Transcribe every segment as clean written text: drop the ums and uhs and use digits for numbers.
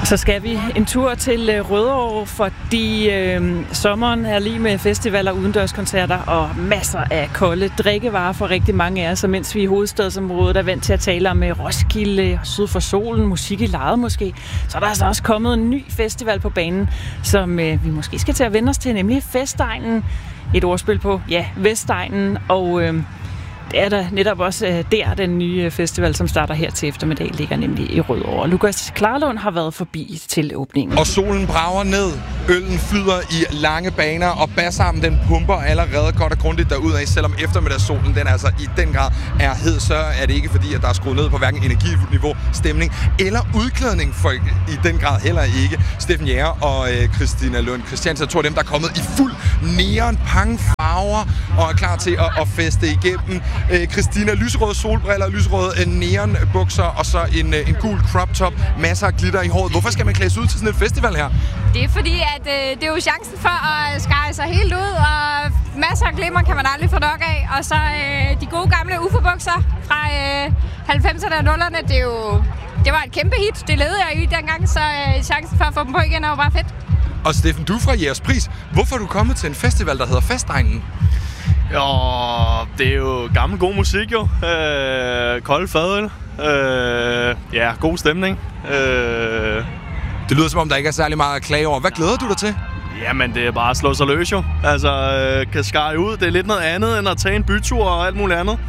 Så skal vi en tur til Rødovre, fordi sommeren er lige med festivaler, udendørskoncerter og masser af kolde drikkevarer for rigtig mange af os. Og mens vi i hovedstadsområdet er vant til at tale om Roskilde, Syd for Solen, musik i lejet måske, så er der altså også kommet en ny festival på banen, som vi måske skal til at vende os til, nemlig Vestegnen. Et ordspil på, ja, Vestegnen, og det er der netop også den nye festival, som starter her til eftermiddag, ligger nemlig i Rødovre. Lukas Klarlund har været forbi til åbningen. Og solen brager ned, øllen flyder i lange baner, og bassarmen den pumper allerede godt og grundigt derudad, selvom eftermiddagssolen den altså i den grad er hed, så er det ikke fordi, at der er skruet ned på hverken energiniveau, stemning eller udklædning, for i den grad heller ikke. Steffen Jæger og Christina Lund Christiansen, jeg tror dem, der er kommet i fuld neon pang farver og er klar til at feste igennem. Christina, lyserøde solbriller, lyserøde neonbukser og så en gul crop top, masser af glitter i håret. Hvorfor skal man klædes ud til sådan en festival her? Det er fordi, at det er jo chancen for at skære sig helt ud, og masser af glimmer kan man aldrig få nok af. Og så de gode gamle UFO-bukser fra 90'erne og 0'erne, det var et kæmpe hit. Det levede jeg i dengang, så chancen for at få dem på igen er jo bare fedt. Og Steffen, du er fra Jægerspris. Hvorfor er du kommet til en festival, der hedder Vestegnen? Jo, det er jo gammel god musik jo. Kold fadøl. Ja, god stemning. Det lyder som om, der ikke er særlig meget at klage over. Hvad glæder du dig til? Jamen, det er bare at slå sig løs jo. Altså, kan skære ud. Det er lidt noget andet, end at tage en bytur og alt muligt andet.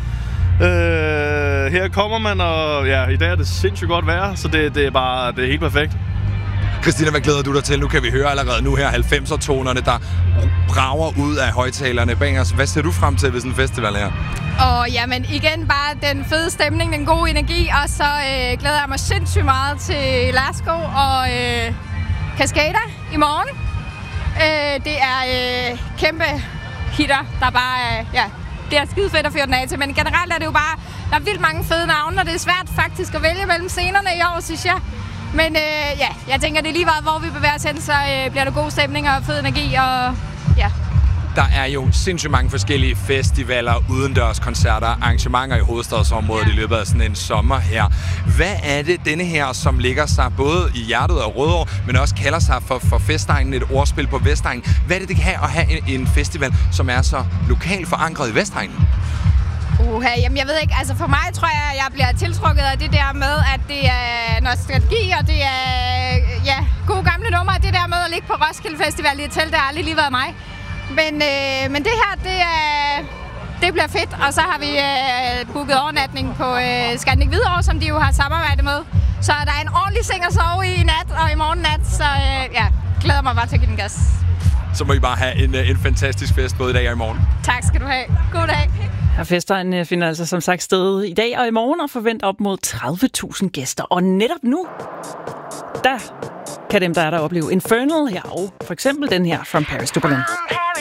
Her kommer man, og ja, i dag er det sindssygt godt vejr, så det er helt perfekt. Christina, hvad glæder du dig til? Nu kan vi høre allerede nu her 90'er-tonerne, der brager ud af højtalerne bag os. Hvad ser du frem til ved sådan en festival her? Og jamen igen bare den fede stemning, den gode energi, og så glæder jeg mig sindssygt meget til Lasko og Cascada i morgen. Det er kæmpe hitter, der bare det er skide fedt at føre den af til, men generelt er det jo bare, der er vildt mange fede navne, og det er svært faktisk at vælge mellem scenerne i år, synes jeg. Men jeg tænker, det er lige meget, hvor vi bevæger os hen, så bliver der god stemning og fed energi, og ja. Der er jo sindssygt mange forskellige festivaler, udendørskoncerter, arrangementer i hovedstadsområdet i løbet af sådan en sommer her. Hvad er det denne her, som ligger sig både i hjertet af Rødovre, men også kalder sig for Vestegnen, et ordspil på Vestegnen? Hvad er det kan at have en festival, som er så lokalt forankret i Vestegnen? Jamen jeg ved ikke, altså for mig tror jeg bliver tiltrukket af det der med, at det er nostalgi, og det er gode gamle numre. Det der med at ligge på Roskilde Festival i et telt, det har aldrig lige været mig. Men det her, det bliver fedt, og så har vi booket overnatning på Scandic Hvidovre, som de jo har samarbejdet med. Så der er en ordentlig seng at sove i nat og i morgen nat, så glæder mig bare til at give den gas. Så må I bare have en fantastisk fest både i dag og i morgen. Tak skal du have. God dag. Og Vestegnen finder altså som sagt sted i dag og i morgen og forventer op mod 30.000 gæster. Og netop nu, der kan dem, der er der, opleve Infernal her, og for eksempel den her From Paris to Berlin.